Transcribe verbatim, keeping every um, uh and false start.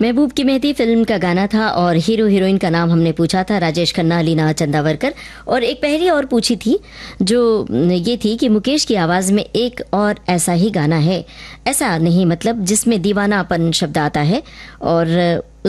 महबूब की मेहंदी फिल्म का गाना था और हीरो हीरोइन का नाम हमने पूछा था राजेश खन्ना, लीना चंदावरकर। और एक पहली और पूछी थी जो ये थी कि मुकेश की आवाज़ में एक और ऐसा ही गाना है, ऐसा नहीं मतलब जिसमें दीवानापन शब्द आता है और